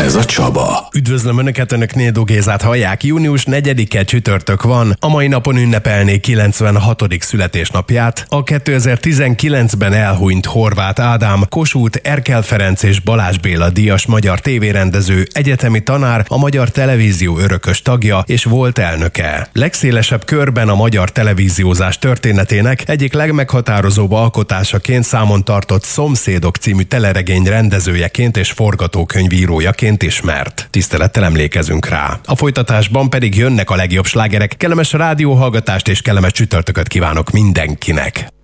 Ez a Csaba. Üdvözlöm Önöket, Önök Nédó Gézát hallják. Június 4-e csütörtök van. A mai napon ünnepelné 96. születésnapját a 2019-ben elhunyt Horváth Ádám, Kossuth Erkel Ferenc és Balázs Béla díjas magyar tévérendező, egyetemi tanár, a Magyar Televízió örökös tagja és volt elnöke. Legszélesebb körben a magyar televíziózás történetének egyik legmeghatározóbb alkotásaként számon tartott Szomszédok című teleregény rendezőjeként és forgatókönyvírójaként ismert. Tisztelettel emlékezünk rá. A folytatásban pedig jönnek a legjobb slágerek. Kellemes rádióhallgatást és kellemes csütörtököt kívánok mindenkinek!